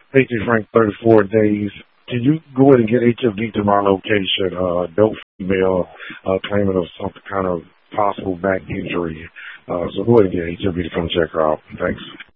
Hey, Frank, 34 days. Can you go ahead and get HFD to my location? Dope female claiming of some kind of possible back injury. So go ahead and get HFD to come check her out. Thanks.